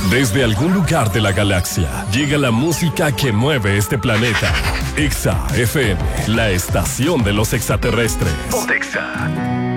Desde algún lugar de la galaxia llega la música que mueve este planeta. Exa FM, la estación de los extraterrestres. Exa.